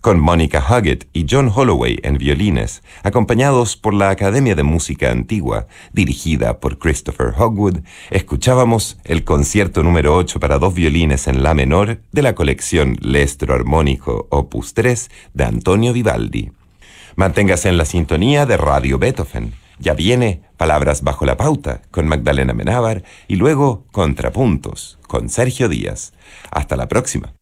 con Monica Huggett y John Holloway en violines, acompañados por la Academia de Música Antigua, dirigida por Christopher Hogwood, escuchábamos el concierto número 8 para 2 violines en la menor de la colección Lestro Armónico Opus 3 de Antonio Vivaldi. Manténgase en la sintonía de Radio Beethoven. Ya viene Palabras bajo la pauta con Magdalena Amenábar y luego Contrapuntos con Sergio Díaz. Hasta la próxima.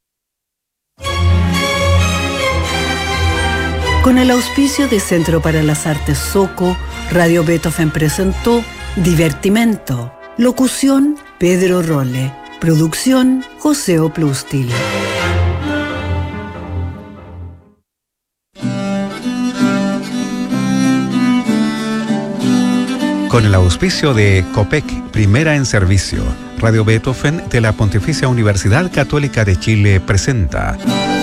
Con el auspicio de Centro para las Artes Soco, Radio Beethoven presentó Divertimento. Locución, Pedro Rolle. Producción, José Oplustil. Con el auspicio de COPEC, Primera en Servicio, Radio Beethoven de la Pontificia Universidad Católica de Chile presenta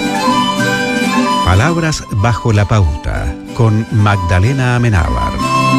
Palabras bajo la pauta, con Magdalena Amenábar.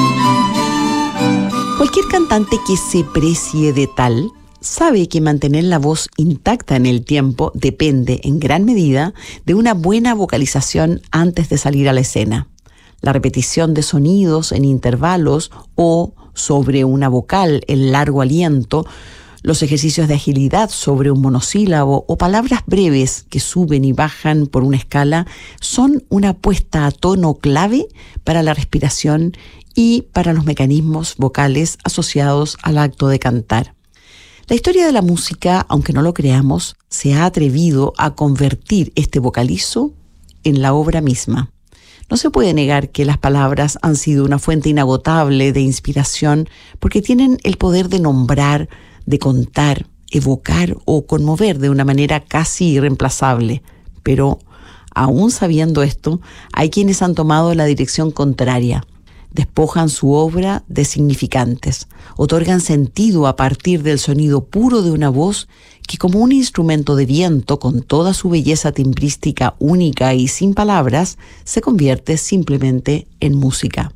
Cualquier cantante que se precie de tal sabe que mantener la voz intacta en el tiempo depende en gran medida de una buena vocalización antes de salir a la escena. La repetición de sonidos en intervalos o sobre una vocal en largo aliento, los ejercicios de agilidad sobre un monosílabo o palabras breves que suben y bajan por una escala son una puesta a tono clave para la respiración y para los mecanismos vocales asociados al acto de cantar. La historia de la música, aunque no lo creamos, se ha atrevido a convertir este vocalizo en la obra misma. No se puede negar que las palabras han sido una fuente inagotable de inspiración porque tienen el poder de nombrar, de contar, evocar o conmover de una manera casi irreemplazable. Pero, aún sabiendo esto, hay quienes han tomado la dirección contraria. Despojan su obra de significantes, otorgan sentido a partir del sonido puro de una voz que, como un instrumento de viento con toda su belleza timbrística única y sin palabras, se convierte simplemente en música.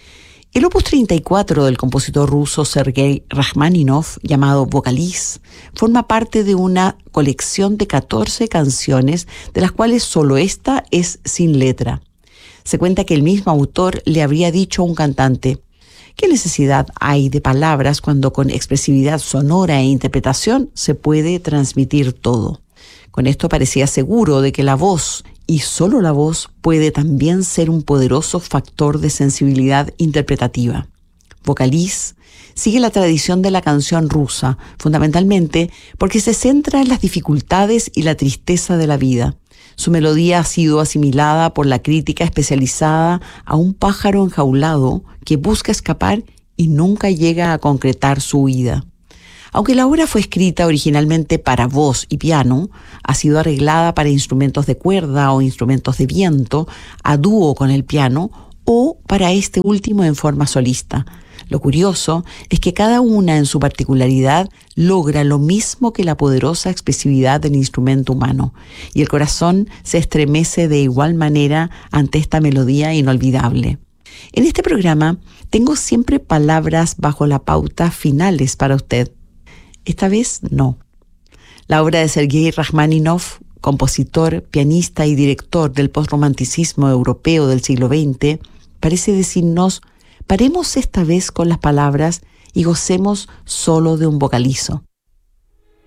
El opus 34 del compositor ruso Sergei Rachmaninoff, llamado Vocaliz, forma parte de una colección de 14 canciones, de las cuales solo esta es sin letra. Se cuenta que el mismo autor le habría dicho a un cantante: ¿qué necesidad hay de palabras cuando con expresividad sonora e interpretación se puede transmitir todo? Con esto parecía seguro de que la voz, y solo la voz, puede también ser un poderoso factor de sensibilidad interpretativa. Vocaliz sigue la tradición de la canción rusa, fundamentalmente porque se centra en las dificultades y la tristeza de la vida. Su melodía ha sido asimilada por la crítica especializada a un pájaro enjaulado que busca escapar y nunca llega a concretar su huida. Aunque la obra fue escrita originalmente para voz y piano, ha sido arreglada para instrumentos de cuerda o instrumentos de viento, a dúo con el piano o para este último en forma solista. Lo curioso es que cada una en su particularidad logra lo mismo que la poderosa expresividad del instrumento humano, y el corazón se estremece de igual manera ante esta melodía inolvidable. En este programa tengo siempre palabras bajo la pauta finales para usted. Esta vez no. La obra de Sergei Rachmaninoff, compositor, pianista y director del postromanticismo europeo del siglo XX, parece decirnos: paremos esta vez con las palabras y gocemos solo de un vocalizo.